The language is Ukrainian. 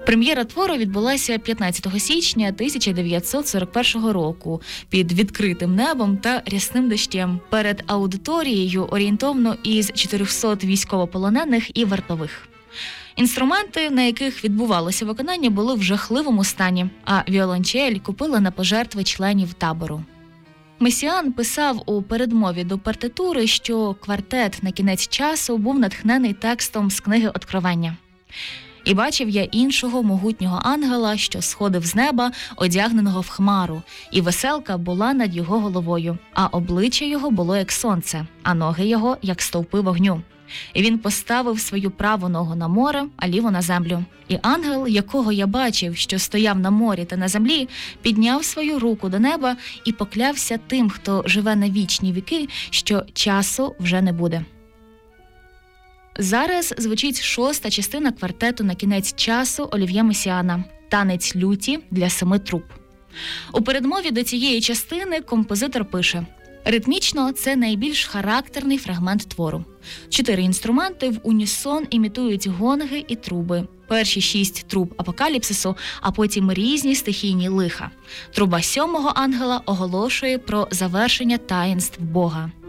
Прем'єра твору відбулася 15 січня 1941 року під відкритим небом та рясним дощем перед аудиторією орієнтовно із 400 військовополонених і вартових. Інструменти, на яких відбувалося виконання, були в жахливому стані, а віолончель купили на пожертви членів табору. Месіан писав у передмові до партитури, що квартет «На кінець часу» був натхнений текстом з книги «Откровення». «І бачив я іншого могутнього ангела, що сходив з неба, одягненого в хмару, і веселка була над його головою, а обличчя його було як сонце, а ноги його як стовпи вогню. І він поставив свою праву ногу на море, а ліву на землю. І ангел, якого я бачив, що стояв на морі та на землі, підняв свою руку до неба і поклявся тим, хто живе на вічні віки, що часу вже не буде». Зараз звучить 6-та частина квартету «На кінець часу» Олів'є Месіана «Танець люті для 7 труб». У передмові до цієї частини композитор пише: «Ритмічно це найбільш характерний фрагмент твору. 4 інструменти в унісон імітують гонги і труби. Перші 6 труб апокаліпсису, а потім різні стихійні лиха. Труба 7-го ангела оголошує про завершення таїнств Бога.